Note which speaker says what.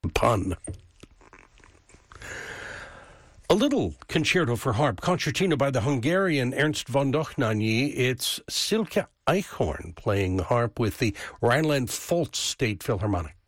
Speaker 1: pun. A little concerto for harp, concertina by the Hungarian Ernst von Dohnányi. It's Silke Eichhorn playing harp with the Rhineland-Pfalz State Philharmonic.